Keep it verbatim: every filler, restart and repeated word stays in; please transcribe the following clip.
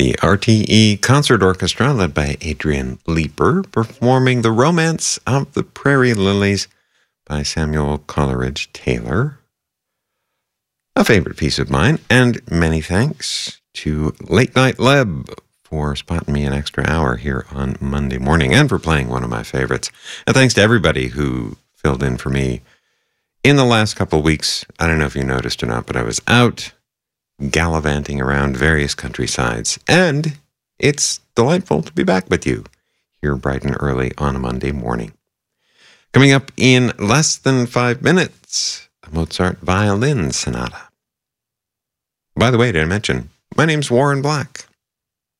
The R T E Concert Orchestra, led by Adrian Leeper, performing The Romance of the Prairie Lilies by Samuel Coleridge Taylor. A favorite piece of mine, and many thanks to Late Night Leb for spotting me an extra hour here on Monday morning and for playing one of my favorites. And thanks to everybody who filled in for me in the last couple of weeks. I don't know if you noticed or not, but I was out gallivanting around various countrysides, and it's delightful to be back with you here bright and early on a Monday morning. Coming up in less than five minutes, a Mozart violin sonata. By the way, did I mention, my name's Warren Black.